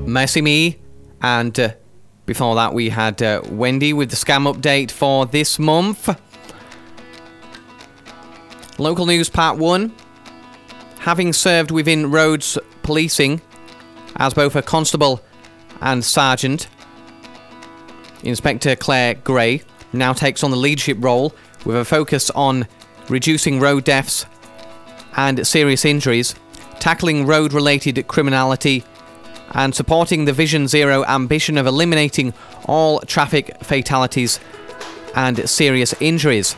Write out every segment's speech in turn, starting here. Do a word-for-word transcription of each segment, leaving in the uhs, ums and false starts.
Mercy Me, and uh, before that we had uh, Wendy with the scam update for this month. Local news part one. Having served within roads policing as both a constable and sergeant, Inspector Claire Gray now takes on the leadership role with a focus on reducing road deaths and serious injuries, tackling road-related criminality, and supporting the Vision Zero ambition of eliminating all traffic fatalities and serious injuries.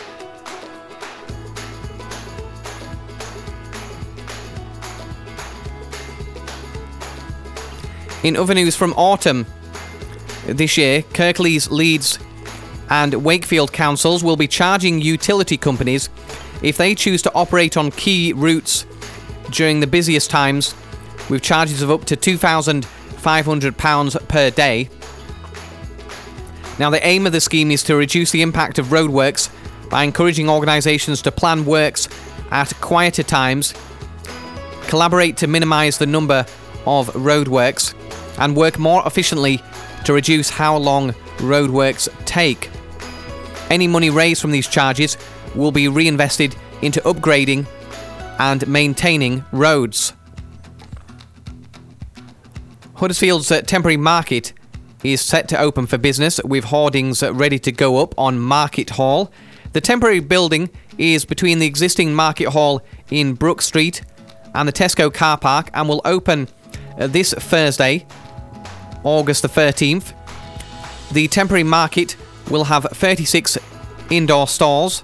In other news from autumn this year, Kirklees, Leeds and Wakefield councils will be charging utility companies if they choose to operate on key routes during the busiest times, with charges of up to two thousand five hundred pounds per day. Now, the aim of the scheme is to reduce the impact of roadworks by encouraging organisations to plan works at quieter times, collaborate to minimise the number of roadworks, and work more efficiently to reduce how long roadworks take. Any money raised from these charges will be reinvested into upgrading and maintaining roads. Huddersfield's uh, temporary market is set to open for business, with hoardings uh, ready to go up on Market Hall. The temporary building is between the existing Market Hall in Brook Street and the Tesco car park, and will open uh, this Thursday, August the thirteenth. The temporary market will have thirty-six indoor stalls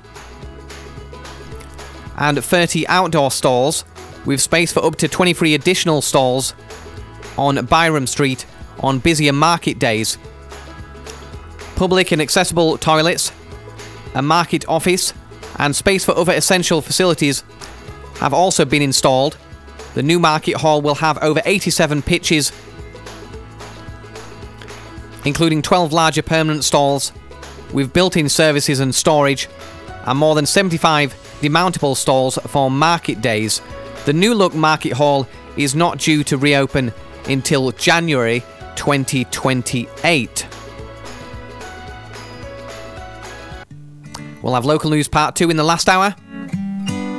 and thirty outdoor stalls, with space for up to twenty-three additional stalls on Byram Street on busier market days. Public and accessible toilets, a market office, and space for other essential facilities have also been installed. The new market hall will have over eighty-seven pitches, including twelve larger permanent stalls with built-in services and storage, and more than seventy-five demountable stalls for market days. The new look market hall is not due to reopen until January twenty twenty-eight. We'll have local news part two in the last hour.